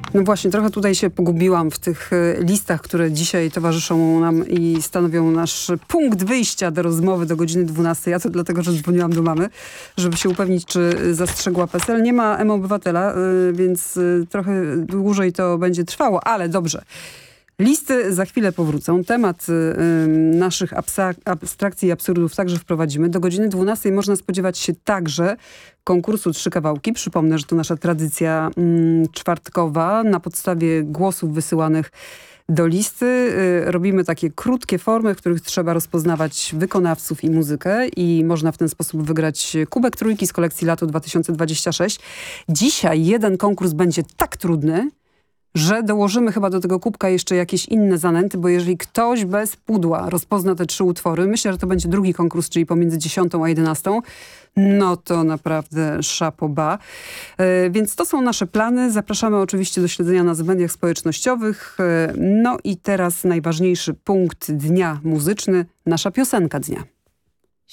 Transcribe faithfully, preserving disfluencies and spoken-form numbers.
No właśnie, trochę tutaj się pogubiłam w tych listach, które dzisiaj towarzyszą nam i stanowią nasz punkt wyjścia do rozmowy do godziny dwunastej. Ja to dlatego, że dzwoniłam do mamy, żeby się upewnić, czy zastrzegła P E S L. Nie ma M-Obywatela, więc trochę dłużej to będzie trwało, ale dobrze. Listy za chwilę powrócą. Temat y, naszych abstrakcji i absurdów także wprowadzimy. Do godziny dwunastej można spodziewać się także konkursu Trzy Kawałki. Przypomnę, że to nasza tradycja y, czwartkowa. Na podstawie głosów wysyłanych do listy y, robimy takie krótkie formy, w których trzeba rozpoznawać wykonawców i muzykę i można w ten sposób wygrać kubek trójki z kolekcji Lato dwa tysiące dwadzieścia sześć. Dzisiaj jeden konkurs będzie tak trudny, że dołożymy chyba do tego kubka jeszcze jakieś inne zanęty, bo jeżeli ktoś bez pudła rozpozna te trzy utwory, myślę, że to będzie drugi konkurs, czyli pomiędzy dziesiątą a jedenastą, no to naprawdę chapeau bas. Yy, więc to są nasze plany. Zapraszamy oczywiście do śledzenia nas w mediach społecznościowych. Yy, no i teraz najważniejszy punkt dnia muzyczny, nasza piosenka dnia.